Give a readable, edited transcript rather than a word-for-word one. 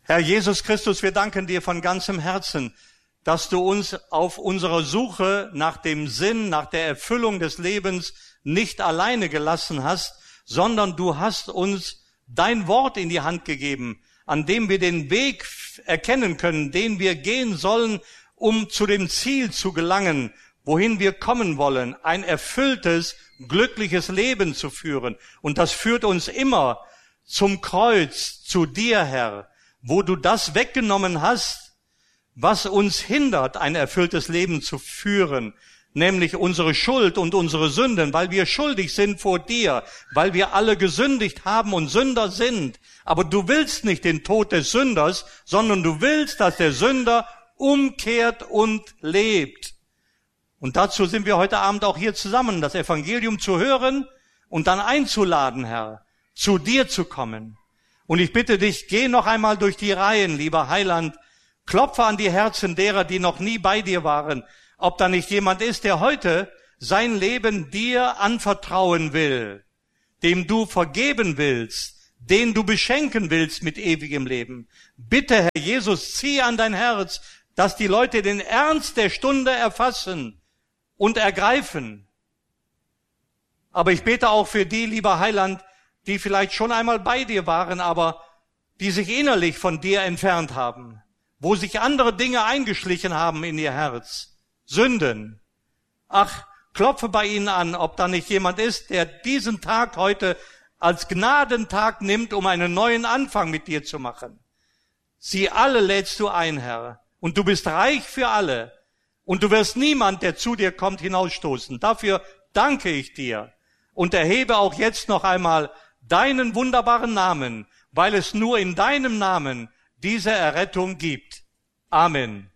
Herr Jesus Christus, wir danken dir von ganzem Herzen, dass du uns auf unserer Suche nach dem Sinn, nach der Erfüllung des Lebens nicht alleine gelassen hast, sondern du hast uns dein Wort in die Hand gegeben, an dem wir den Weg erkennen können, den wir gehen sollen, um zu dem Ziel zu gelangen, wohin wir kommen wollen, ein erfülltes, glückliches Leben zu führen. Und das führt uns immer zum Kreuz, zu dir, Herr, wo du das weggenommen hast, was uns hindert, ein erfülltes Leben zu führen, nämlich unsere Schuld und unsere Sünden, weil wir schuldig sind vor dir, weil wir alle gesündigt haben und Sünder sind. Aber du willst nicht den Tod des Sünders, sondern du willst, dass der Sünder umkehrt und lebt. Und dazu sind wir heute Abend auch hier zusammen, das Evangelium zu hören und dann einzuladen, Herr, zu dir zu kommen. Und ich bitte dich, geh noch einmal durch die Reihen, lieber Heiland, klopfe an die Herzen derer, die noch nie bei dir waren, ob da nicht jemand ist, der heute sein Leben dir anvertrauen will, dem du vergeben willst, den du beschenken willst mit ewigem Leben. Bitte, Herr Jesus, zieh an dein Herz, dass die Leute den Ernst der Stunde erfassen und ergreifen. Aber ich bete auch für die, lieber Heiland, die vielleicht schon einmal bei dir waren, aber die sich innerlich von dir entfernt haben, wo sich andere Dinge eingeschlichen haben in ihr Herz, Sünden. Ach, klopfe bei ihnen an, ob da nicht jemand ist, der diesen Tag heute als Gnadentag nimmt, um einen neuen Anfang mit dir zu machen. Sie alle lädst du ein, Herr, und du bist reich für alle, und du wirst niemand, der zu dir kommt, hinausstoßen. Dafür danke ich dir und erhebe auch jetzt noch einmal deinen wunderbaren Namen, weil es nur in deinem Namen diese Errettung gibt. Amen.